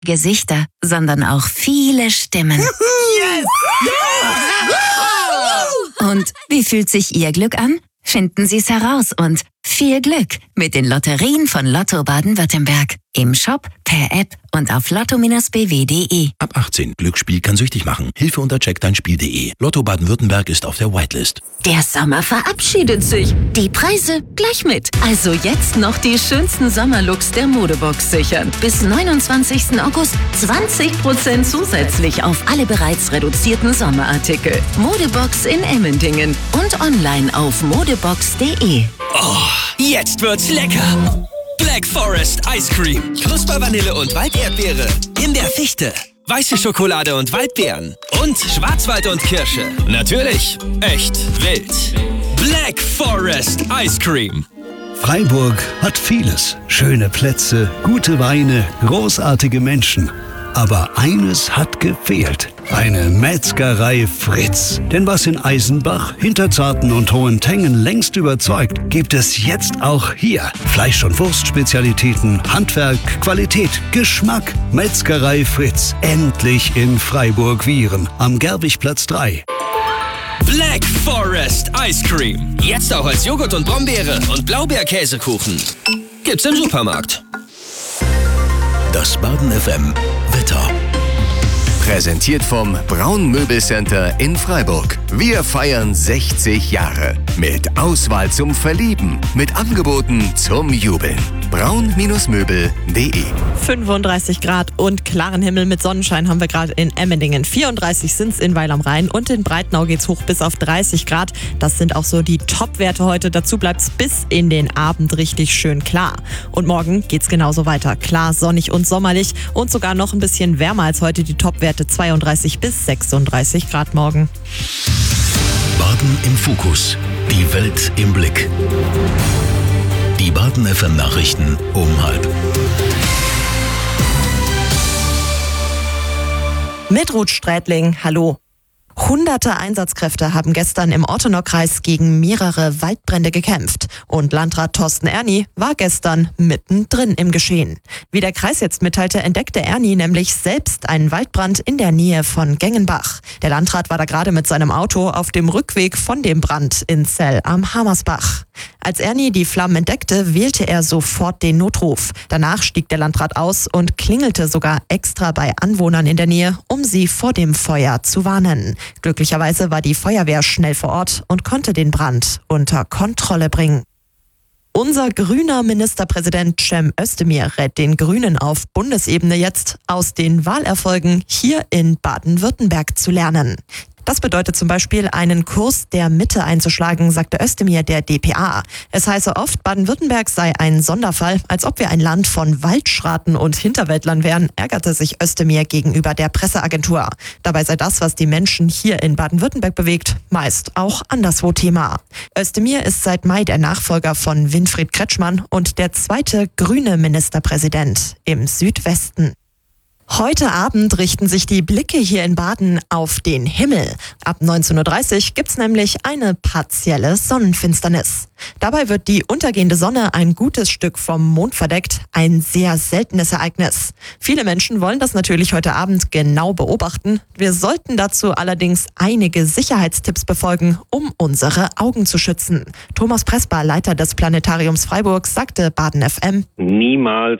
Gesichter, sondern auch viele Stimmen. Yes! Und wie fühlt sich Ihr Glück an? Finden Sie es heraus und viel Glück mit den Lotterien von Lotto Baden-Württemberg. Im Shop, per App und auf lotto-bw.de. Ab 18. Glücksspiel kann süchtig machen. Hilfe unter checkdeinspiel.de. Lotto Baden-Württemberg ist auf der Whitelist. Der Sommer verabschiedet sich. Die Preise gleich mit. Also jetzt noch die schönsten Sommerlooks der Modebox sichern. Bis 29. August 20% zusätzlich auf alle bereits reduzierten Sommerartikel. Modebox in Emmendingen und online auf modebox.de. Oh, jetzt wird's lecker. Black Forest Ice Cream. Knusper Vanille und Walderdbeere. Himbeer-Fichte. Weiße Schokolade und Waldbeeren. Und Schwarzwald und Kirsche. Natürlich echt wild. Black Forest Ice Cream. Freiburg hat vieles. Schöne Plätze, gute Weine, großartige Menschen. Aber eines hat gefehlt. Eine Metzgerei Fritz. Denn was in Eisenbach, Hinterzarten und Hohentengen längst überzeugt, gibt es jetzt auch hier. Fleisch- und Wurstspezialitäten, Handwerk, Qualität, Geschmack. Metzgerei Fritz. Endlich in Freiburg-Wihren. Am Gerwigplatz 3. Black Forest Ice Cream. Jetzt auch als Joghurt und Brombeere und Blaubeerkäsekuchen. Gibt's im Supermarkt. Das Baden FM Wetter. Präsentiert vom Braun Möbelcenter in Freiburg. Wir feiern 60 Jahre. Mit Auswahl zum Verlieben. Mit Angeboten zum Jubeln. braun-möbel.de 35 Grad und klaren Himmel mit Sonnenschein haben wir gerade in Emmendingen. 34 sind es in Weil am Rhein und in Breitnau geht's hoch bis auf 30 Grad. Das sind auch so die Top-Werte heute. Dazu bleibt's bis in den Abend richtig schön klar. Und morgen geht's genauso weiter. Klar, sonnig und sommerlich und sogar noch ein bisschen wärmer als heute. Die Top-Werte 32 bis 36 Grad morgen. Baden im Fokus. Die Welt im Blick. Die Baden FM Nachrichten um 12:30. Mit Ruth Strätling, hallo. Hunderte Einsatzkräfte haben gestern im Ortenau-Kreis gegen mehrere Waldbrände gekämpft. Und Landrat Thorsten Erni war gestern mittendrin im Geschehen. Wie der Kreis jetzt mitteilte, entdeckte Erni nämlich selbst einen Waldbrand in der Nähe von Gengenbach. Der Landrat war da gerade mit seinem Auto auf dem Rückweg von dem Brand in Zell am Hammersbach. Als Erni die Flammen entdeckte, wählte er sofort den Notruf. Danach stieg der Landrat aus und klingelte sogar extra bei Anwohnern in der Nähe, um sie vor dem Feuer zu warnen. Glücklicherweise war die Feuerwehr schnell vor Ort und konnte den Brand unter Kontrolle bringen. Unser grüner Ministerpräsident Cem Özdemir rät den Grünen auf Bundesebene jetzt, aus den Wahlerfolgen hier in Baden-Württemberg zu lernen. Das bedeutet zum Beispiel, einen Kurs der Mitte einzuschlagen, sagte Özdemir der dpa. Es heiße oft, Baden-Württemberg sei ein Sonderfall, als ob wir ein Land von Waldschraten und Hinterwäldlern wären, ärgerte sich Özdemir gegenüber der Presseagentur. Dabei sei das, was die Menschen hier in Baden-Württemberg bewegt, meist auch anderswo Thema. Özdemir ist seit Mai der Nachfolger von Winfried Kretschmann und der zweite grüne Ministerpräsident im Südwesten. Heute Abend richten sich die Blicke hier in Baden auf den Himmel. Ab 19:30 Uhr gibt's nämlich eine partielle Sonnenfinsternis. Dabei wird die untergehende Sonne ein gutes Stück vom Mond verdeckt. Ein sehr seltenes Ereignis. Viele Menschen wollen das natürlich heute Abend genau beobachten. Wir sollten dazu allerdings einige Sicherheitstipps befolgen, um unsere Augen zu schützen. Thomas Presbar, Leiter des Planetariums Freiburg, sagte Baden FM: Niemals,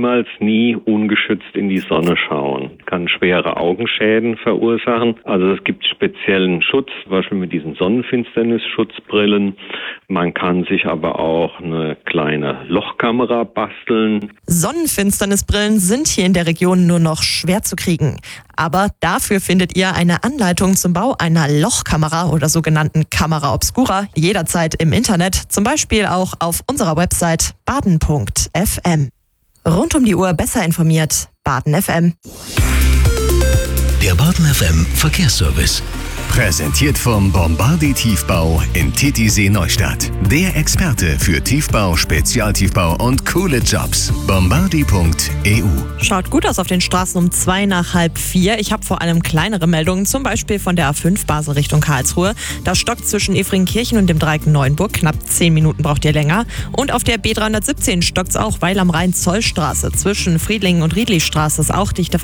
nie ungeschützt in die Sonne schauen. Kann schwere Augenschäden verursachen. Also es gibt speziellen Schutz, zum Beispiel mit diesen Sonnenfinsternis-Schutzbrillen. Man kann sich aber auch eine kleine Lochkamera basteln. Sonnenfinsternisbrillen sind hier in der Region nur noch schwer zu kriegen. Aber dafür findet ihr eine Anleitung zum Bau einer Lochkamera oder sogenannten Camera Obscura jederzeit im Internet, zum Beispiel auch auf unserer Website baden.fm. Rund um die Uhr besser informiert, Baden FM. Der Baden FM Verkehrsservice. Präsentiert vom Bombardi Tiefbau in Titisee Neustadt. Der Experte für Tiefbau, Spezialtiefbau und coole Jobs. Bombardi.eu. Schaut gut aus auf den Straßen um 2 nach halb 4. Ich habe vor allem kleinere Meldungen, zum Beispiel von der A5 Basel Richtung Karlsruhe. Da stockt zwischen Efringkirchen und dem Dreieck Neuenburg. Knapp 10 Minuten braucht ihr länger. Und auf der B317 stockt's auch, weil am Rhein Zollstraße zwischen Friedlingen und Riedlichstraße ist auch dichte